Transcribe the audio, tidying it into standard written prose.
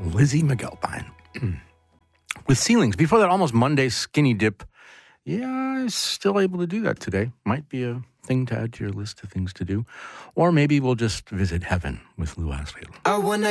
Lizzie McAlpine. With ceilings. Before that, Almost Monday Skinny Dip. Yeah, I'm still able to do that today. Might be a thing to add to your list of things to do. Or maybe we'll just visit heaven with Lou Asriel. I wanna